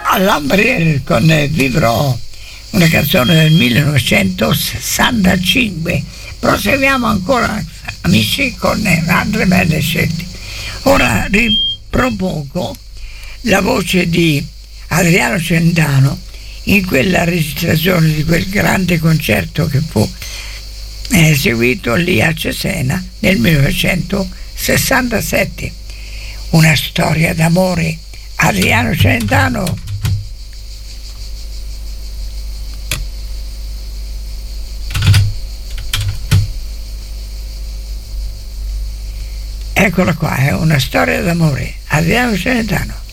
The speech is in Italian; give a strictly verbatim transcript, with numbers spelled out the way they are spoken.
all'Ambriel con eh, Vivrò, una canzone del millenovecentosessantacinque. Proseguiamo ancora, amici, con eh, altre belle scelte. Ora ripropongo la voce di Adriano Celentano in quella registrazione di quel grande concerto che fu eh, eseguito lì a Cesena nel millenovecentosessantasette. Una storia d'amore. Adriano Celentano. Eccola qua, è una storia d'amore. Adriano Celentano.